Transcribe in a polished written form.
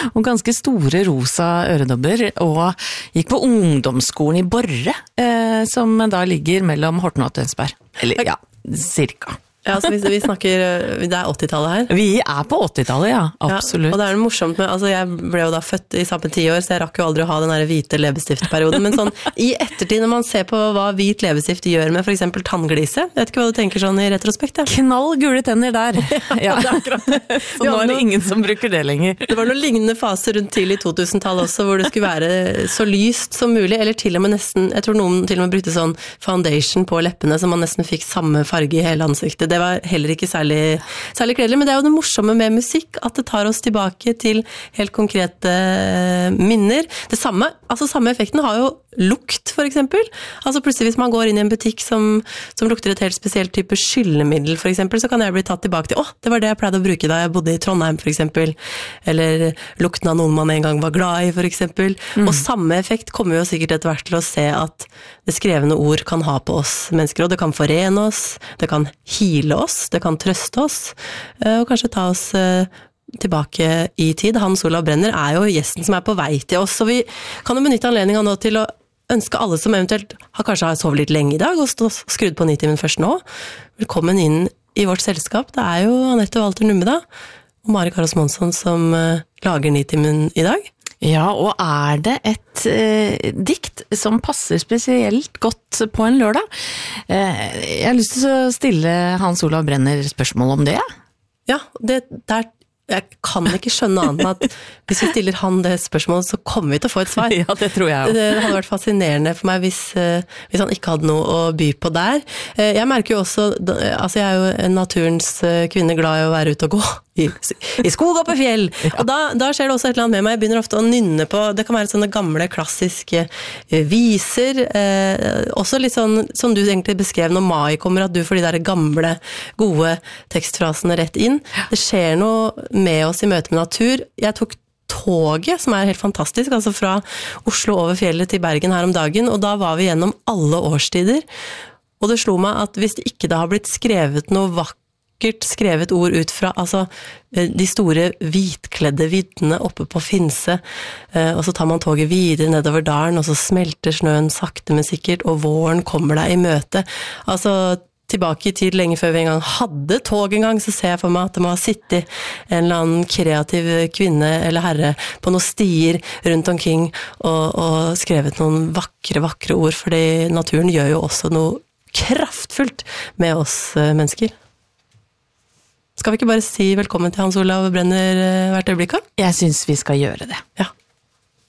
og ganske store rosa øredobber, og gikk på ungdomsskolen i Borre, som da ligger mellom Horten og Tønsberg. Eller ja, cirka. Ja, så vi snakker, det 80-tallet her. Vi på 80-tallet, ja, absolutt. Ja, og det noe morsomt med, altså jeg ble jo da født i samme 10 år, så jeg rakk jo aldri å ha den der hvite leppestiftperioden, men sånn, i ettertid når man ser på hva hvit leppestift gjør med for eksempel tannglise, jeg vet ikke hva du tenker sånn i retrospekt, ja. Knall gule tenner der. Ja, det akkurat. Så nå det ingen som bruker det lenger. Det var noen lignende faser rundt tidlig 2000-tall også, hvor det skulle være så lyst som mulig, eller til og med nesten, jeg tror noen til og med brukte sånn foundation på leppene, så man nesten fikk samme farge i hele ansiktet. Det var heller ikke særlig kledelig, men det jo det morsomme med musikk, at det tar oss tilbake til helt konkrete minner. Det samme effekten har jo lukt, for eksempel. Altså plutselig hvis man går inn i en butikk som lukter et helt spesielt type skyllemiddel, for eksempel, så kan jeg bli tatt tilbake til, det var det jeg pleide å bruke da jeg bodde i Trondheim, for eksempel. Eller lukten av noen man en gang var glad i, for eksempel. Og samme effekt kommer jo sikkert etter hvert til å se at det skrevne ord kan ha på oss mennesker, og det kan forene oss, det kan hile oss, det kan trøste oss, og kanskje ta oss tilbake i tid. Hans Olav Brenner jo gjesten som på vei til oss, så vi kan jo benytte anledningen nå til å ønske alle som eventuelt kanskje har sovet litt lenge i dag, og skrudd på Nitimen først nå. Velkommen inn i vårt selskap. Det jo Anette Walter Numme og Mari Karos Monsson som lager Nitimen i dag. Ja, og det et dikt som passer spesielt godt på en lørdag? Jeg har lyst til å stille Hans Olav Brenner spørsmål om det. Ja, jeg kan ikke skjønne annet enn at hvis vi stiller han det spørsmålet, så kommer vi til å få et svar. Ja, det tror jeg også. Det hadde vært fascinerende for meg hvis han ikke hadde noe å by på der. Jeg merker jo også, altså jeg jo en naturens kvinne, glad i å være ute og gå i skog og på fjell. Og da skjer det også et eller annet med meg. Jeg begynner ofte å nynne på, det kan være sånne gamle klassiske viser, også litt sånn som du egentlig beskrev når Mai kommer, at du får de der gamle, gode tekstfrasene rett inn. Det skjer noe med oss i møte med natur. Jeg tok toget, som helt fantastisk, altså fra Oslo over fjellet til Bergen her om dagen, og da var vi gjennom alle årstider, og det slo meg at hvis det ikke har blitt skrevet noe vakkert skrevet ord ut fra de store hvitkledde viddene oppe på Finse, og så tar man toget videre nedover dalen, og så smelter snøen sakte men sikkert, og våren kommer deg i møte. Altså tilbake i tid, lenge før vi en gang hadde tog en gang, så ser jeg for meg at det må ha sittet en eller annen kreativ kvinne eller herre på noen stier rundt omkring og skrevet noen vakre ord, fordi naturen gjør jo også noe kraftfullt med oss mennesker. Skal vi ikke bare si velkommen til Hans Olav Brenner hvert øyeblikk? Jeg synes vi skal gjøre det. Ja.